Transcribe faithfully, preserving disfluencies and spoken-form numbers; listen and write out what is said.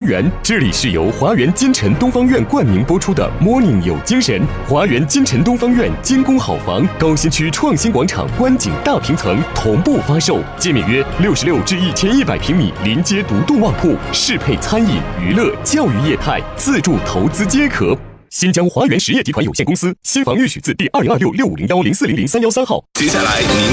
园，这里是由华园金城东方院冠名播出的 Morning 有精神。华园金城东方院精工好房，高新区创新广场观景大平层同步发售，界面约六十六至一千一百平米，临街独栋旺铺，适配餐饮、娱乐、教育业态，自住投资皆可。新疆华园实业集团有限公司新房预许字第二零二六六五零幺零四零零三幺三号。 接下来您